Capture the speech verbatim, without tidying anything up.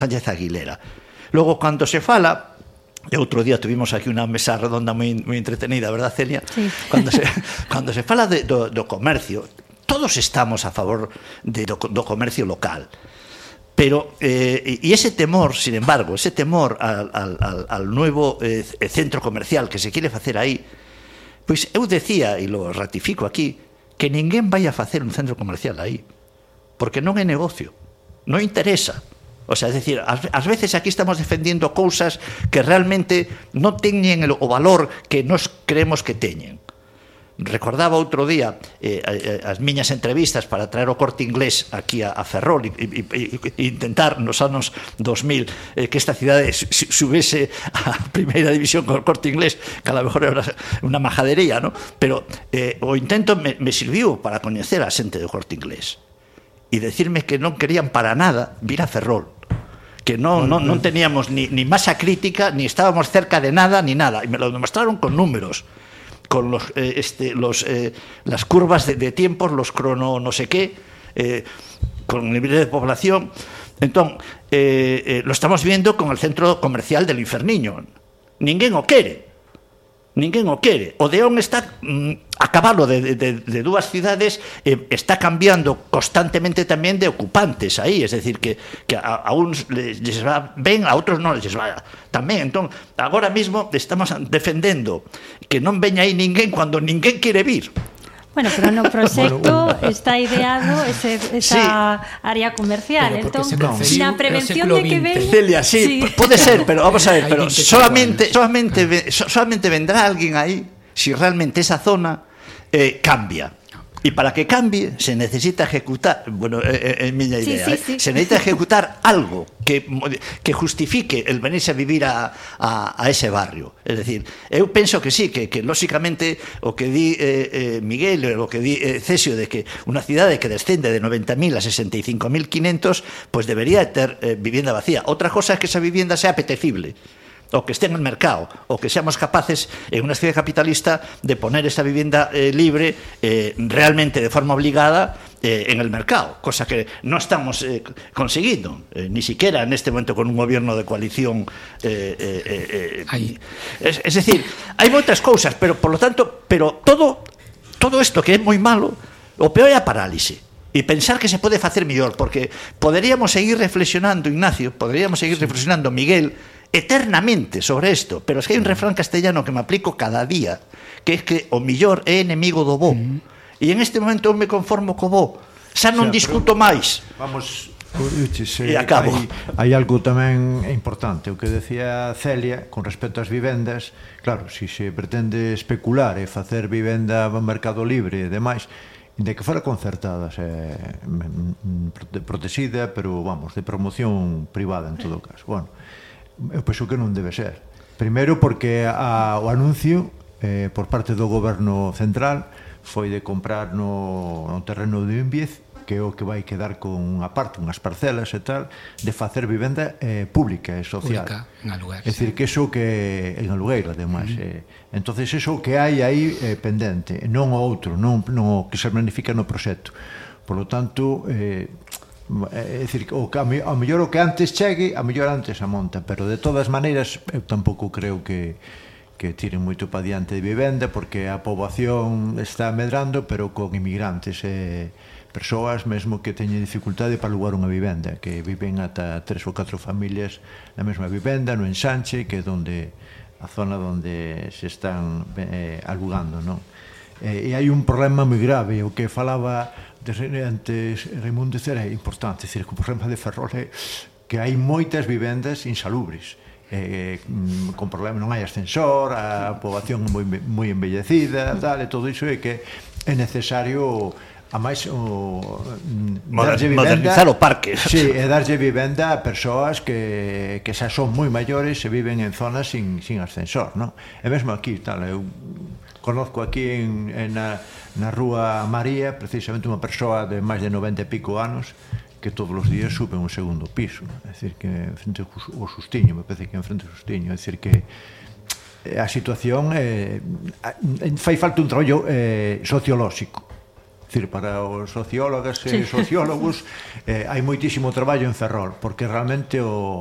Sánchez Aguilera. Logo, cando se fala, e outro día tuvimos aquí unha mesa redonda moi, moi entretenida, verdad, Celia? Sí. Cando se, cando se fala de, do, do comercio, todos estamos a favor de, do, do comercio local. Pero, eh, y ese temor, sin embargo, ese temor al, al, al nuevo eh, centro comercial que se quiere facer aí, pois eu decía, e lo ratifico aquí, que ninguén vai a facer un centro comercial aí, porque non é negocio, non interesa. O sea, es decir, ás, ás veces aquí estamos defendiendo cousas que realmente non teñen o valor que nos creemos que teñen. Recordaba outro día eh, as miñas entrevistas para traer o Corte Inglés aquí a, a Ferrol e, e, e intentar nos anos dos mil eh, que esta cidade subese a primeira división con o Corte Inglés, que a lo mejor era unha majadería, ¿no? Pero eh, o intento me, me sirviu para coñecer a xente do Corte Inglés e decirme que non querían para nada vir a Ferrol, que non, non, non teníamos ni, ni masa crítica, ni estábamos cerca de nada, ni nada, e me lo demostraron con números, con los, eh, este, los, eh, las curvas de, de tiempos, los crono no sé qué, eh, con el nivel de población. Entón, eh, eh, lo estamos viendo con el centro comercial del Inferniño. Ninguén o quere. Ninguén o quere. O Deón está mm, a cabalo de, de, de dúas cidades, eh, está cambiando constantemente tamén de ocupantes aí, es decir, que, que a, a uns les va ben, a outros non les va tamén. Entón, agora mesmo estamos defendendo que non veña aí ninguén cando ninguén quere vir. Bueno, pero no proxecto está ideado ese, esa sí. área comercial. Entón, na prevención de que ven... Celia, sí, sí, pode ser, pero vamos a ver, pero solamente, solamente, solamente vendrá alguén aí si realmente esa zona eh, cambia. E para que cambie se necesita ejecutar, bueno, é, é miña idea, sí, sí, sí. eh, se necesita ejecutar algo que, que justifique el venirse a vivir a, a, a ese barrio. Es decir, eu penso que sí, que, que lóxicamente o que di eh, eh, Miguel, o que di eh, Cesio, de que unha cidade que descende de noventa mil a sesenta y cinco mil quinientos, pues debería ter eh, vivienda vacía. Outra cosa é que esa vivienda sea apetecible, o que esté en el mercado, o que seamos capaces en una ciudad capitalista de poner esa vivienda eh, libre eh, realmente de forma obligada eh, en el mercado, cosa que no estamos eh, consiguiendo, eh, ni siquiera en este momento con un gobierno de coalición eh, eh, eh, es, es decir, hai moitas cousas, pero por lo tanto, pero todo todo isto que é moi malo, o peor é a parálise. E pensar que se pode facer mellor, porque poderíamos seguir reflexionando, Ignacio, poderíamos seguir reflexionando, Miguel, eternamente sobre isto, pero es que hai un refrán castellano que me aplico cada día, que é que o millor é enemigo do bo. Uh-huh. E en este momento eu me conformo co bo. Xa non o sea, discuto pero, máis. Vamos, uches, e acabo. Hai, hai algo tamén importante, o que decía Celia con respecto ás vivendas. Claro, se si se pretende especular e facer vivenda no mercado libre e demais, de que fora concertada, eh, protexida, pero vamos, de promoción privada en todo caso. Bueno, eu penso que non debe ser. Primeiro porque a, o anuncio eh, por parte do goberno central foi de comprar no, no terreno de Imbiez, que é o que vai quedar con unha parte, unhas parcelas e tal, de facer vivenda eh, pública e social. Pública, en aluguer. É dicir, que iso que en alugueiro, ademais. Uh-huh. eh, entonces iso que hai aí eh, pendente, non o outro, non, non o que se planifica no proxecto. Por lo tanto, eh, é dicir, o que a mellor o que antes chegue, a mellor antes a monta, pero de todas maneiras eu tampouco creo que que tiren moito pa diante de vivenda, porque a poboación está medrando, pero con inmigrantes e persoas mesmo que teñen dificultade para alugar unha vivenda, que viven ata tres ou catro familias na mesma vivenda, no ensanche, que é donde a zona onde se están eh, alugando, non? E, e hai un problema moi grave, o que falaba antes Raimundo era importante, é dicir, que o problema de Ferrol é que hai moitas vivendas insalubres, eh, con problema, non hai ascensor, a poboación moi, moi embellecida, tal, e todo iso é que é necesario a máis o darlle vivenda, modernizar o parque. Sí, e darlle vivenda a persoas que, que xa son moi maiores e viven en zonas sin, sin ascensor, non? E mesmo aquí, tal, eu conozco aquí en, en na, na rúa María, precisamente unha persoa de máis de noventa e pico anos que todos os días sube un segundo piso, é dicir, que frente ao Sustiño, me parece que en frente ao Sustiño, é dicir, que a situación eh, fai falta un traballo eh, sociolóxico, Decir, para os sociólogas e sociólogos eh, hai moitísimo traballo en Ferrol, porque realmente o